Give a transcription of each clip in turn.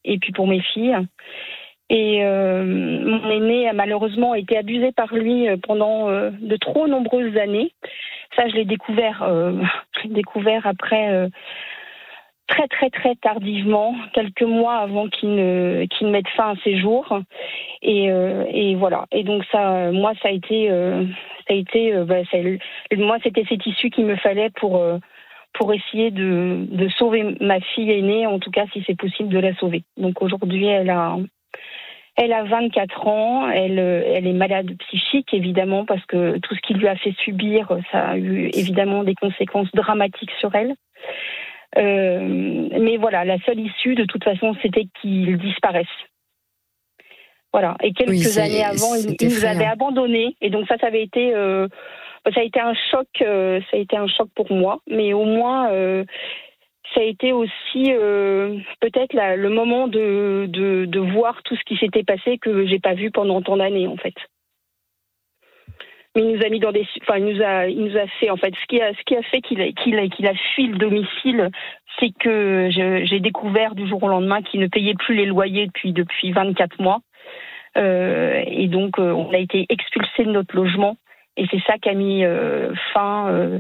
et puis pour mes filles. Et mon aîné a malheureusement été abusé par lui pendant de trop nombreuses années. Ça, je l'ai découvert après très très très tardivement, quelques mois avant qu'il ne mette fin à ses jours. Et voilà. Et donc ça, moi, moi, c'était cette issue qu'il me fallait pour essayer de sauver ma fille aînée, en tout cas si c'est possible de la sauver. Donc aujourd'hui, elle a 24 ans, elle est malade psychique, évidemment, parce que tout ce qu'il lui a fait subir, ça a eu évidemment des conséquences dramatiques sur elle. Mais voilà, la seule issue, de toute façon, c'était qu'il disparaisse. Voilà. Et quelques années avant, il nous avait abandonnés. Et donc ça avait été, ça a été un choc. Ça a été un choc pour moi. Mais au moins, ça a été aussi peut-être le moment de voir tout ce qui s'était passé que j'ai pas vu pendant tant d'années, en fait. Mais il nous a mis il nous a fait, en fait, ce qui a fait qu'il a fui le domicile, c'est que j'ai découvert du jour au lendemain qu'il ne payait plus les loyers depuis 24 mois. Et donc, on a été expulsés de notre logement. Et c'est ça qui a mis fin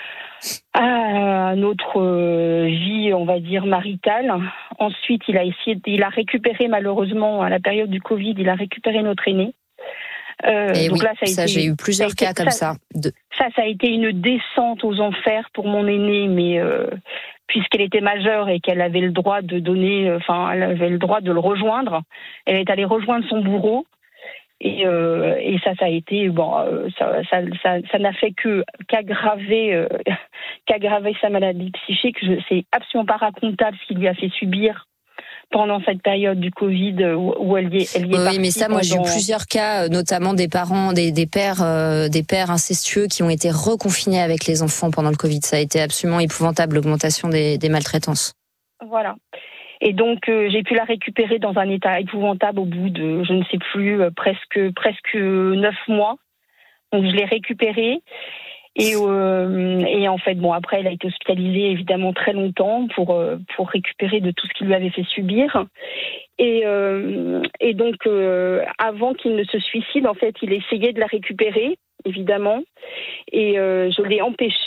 à notre vie, on va dire, maritale. Ensuite, il a récupéré, malheureusement, à la période du Covid, il a récupéré notre aîné. Et donc oui, là, j'ai eu plusieurs cas comme ça. Ça a été une descente aux enfers pour mon aînée, mais puisqu'elle était majeure et qu'elle avait le droit elle avait le droit de le rejoindre, elle est allée rejoindre son bourreau. Et ça a été ça n'a fait qu'aggraver sa maladie psychique. C'est absolument pas racontable ce qu'il lui a fait subir pendant cette période du Covid où elle y est partie. Oui, mais ça, moi, j'ai eu plusieurs cas, notamment des parents, des pères incestueux qui ont été reconfinés avec les enfants pendant le Covid. Ça a été absolument épouvantable, l'augmentation des maltraitances. Voilà. Et donc, j'ai pu la récupérer dans un état épouvantable au bout de, je ne sais plus, presque 9 mois. Donc, je l'ai récupérée. Et en fait, après, elle a été hospitalisée évidemment très longtemps pour récupérer de tout ce qu'il lui avait fait subir. Et donc, avant qu'il ne se suicide, en fait, il essayait de la récupérer, évidemment. Et je l'ai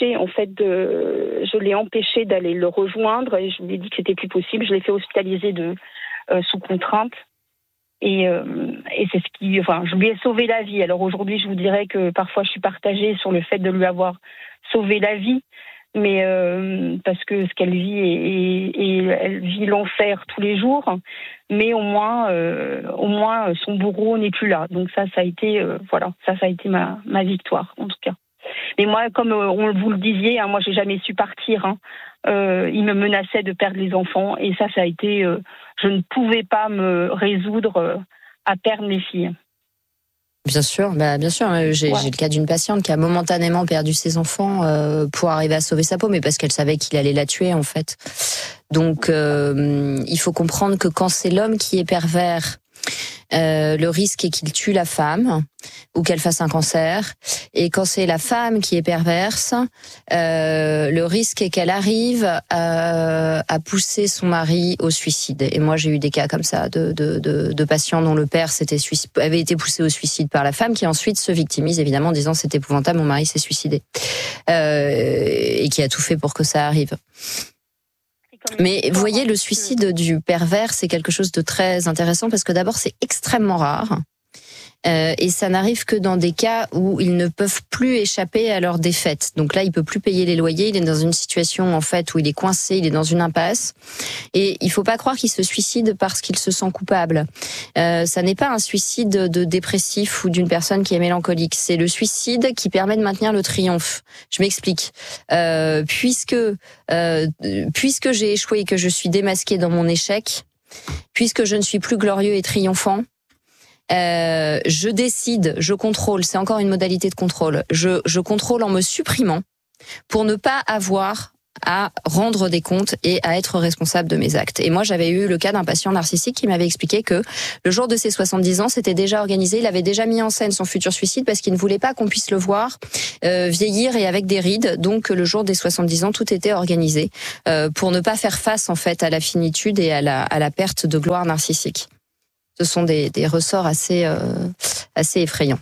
empêché d'aller le rejoindre. Et je lui ai dit que c'était plus possible. Je l'ai fait hospitaliser sous contrainte. Et c'est je lui ai sauvé la vie. Alors aujourd'hui, je vous dirais que parfois je suis partagée sur le fait de lui avoir sauvé la vie, mais parce que ce qu'elle vit et elle vit l'enfer tous les jours. Mais au moins son bourreau n'est plus là. Donc ça a été ça a été ma victoire en tout cas. Mais moi, comme on vous le disiez, moi j'ai jamais su partir. Il me menaçait de perdre les enfants et ça a été. Je ne pouvais pas me résoudre à perdre mes filles. Bien sûr. J'ai le cas d'une patiente qui a momentanément perdu ses enfants pour arriver à sauver sa peau, mais parce qu'elle savait qu'il allait la tuer en fait. Donc il faut comprendre que quand c'est l'homme qui est pervers, le risque est qu'il tue la femme ou qu'elle fasse un cancer. Et quand c'est la femme qui est perverse, le risque est qu'elle arrive à pousser son mari au suicide. Et moi, j'ai eu des cas comme ça de patients dont le père avait été poussé au suicide par la femme, qui ensuite se victimise évidemment en disant c'est épouvantable, mon mari s'est suicidé, et qui a tout fait pour que ça arrive. Mais vous voyez, le suicide du pervers, c'est quelque chose de très intéressant parce que d'abord, c'est extrêmement rare. Et ça n'arrive que dans des cas où ils ne peuvent plus échapper à leur défaite. Donc là, il peut plus payer les loyers, il est dans une situation en fait où il est coincé, il est dans une impasse. Et il faut pas croire qu'il se suicide parce qu'il se sent coupable. Ça n'est pas un suicide de dépressif ou d'une personne qui est mélancolique. C'est le suicide qui permet de maintenir le triomphe. Je m'explique. Puisque j'ai échoué et que je suis démasqué dans mon échec, puisque je ne suis plus glorieux et triomphant, je décide, je contrôle, c'est encore une modalité de contrôle. Je contrôle en me supprimant pour ne pas avoir à rendre des comptes et à être responsable de mes actes. Et moi, j'avais eu le cas d'un patient narcissique qui m'avait expliqué que le jour de ses 70 ans, c'était déjà organisé, il avait déjà mis en scène son futur suicide parce qu'il ne voulait pas qu'on puisse le voir vieillir et avec des rides. Donc, le jour des 70 ans, tout était organisé pour ne pas faire face, en fait, à la finitude et à la perte de gloire narcissique. Ce sont des ressorts assez effrayants.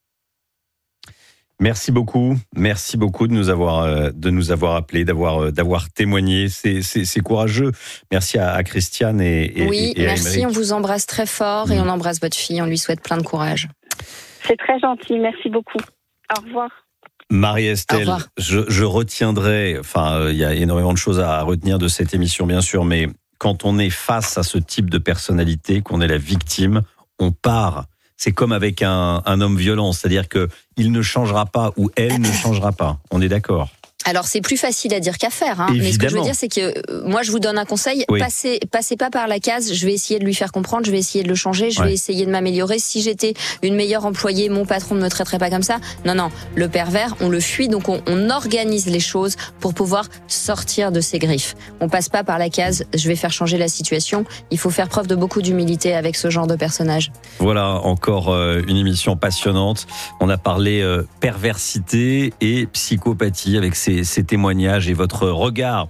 Merci beaucoup de nous avoir appelés, d'avoir témoigné. C'est courageux. Merci à Christiane et oui, et à merci. Aymeric. On vous embrasse très fort et on embrasse votre fille. On lui souhaite plein de courage. C'est très gentil. Merci beaucoup. Au revoir. Marie-Estelle, je retiendrai. Enfin, il y a énormément de choses à retenir de cette émission, bien sûr, mais quand on est face à ce type de personnalité, qu'on est la victime, on part. C'est comme avec un homme violent, c'est-à-dire que il ne changera pas ou elle ne changera pas. On est d'accord? Alors c'est plus facile à dire qu'à faire, hein. Mais ce que je veux dire, c'est que moi je vous donne un conseil, passez pas par la case, je vais essayer de lui faire comprendre, je vais essayer de le changer, je vais essayer de m'améliorer. Si j'étais une meilleure employée, mon patron ne me traiterait pas comme ça. Non, le pervers, on le fuit, donc on organise les choses pour pouvoir sortir de ses griffes. On passe pas par la case, je vais faire changer la situation. Il faut faire preuve de beaucoup d'humilité avec ce genre de personnage. Voilà, encore une émission passionnante. On a parlé perversité et psychopathie avec ces témoignages et votre regard.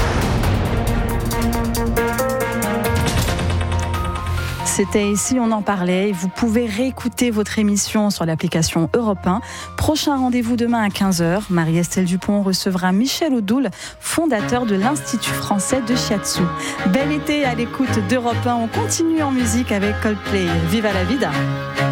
C'était Ici on en parlait. Vous pouvez réécouter votre émission sur l'application Europe 1. Prochain rendez-vous demain à 15h. Marie-Estelle Dupont recevra Michel Odoul, fondateur de l'Institut français de Shiatsu. Bel été à l'écoute d'Europe 1. On continue en musique avec Coldplay. Viva la vida!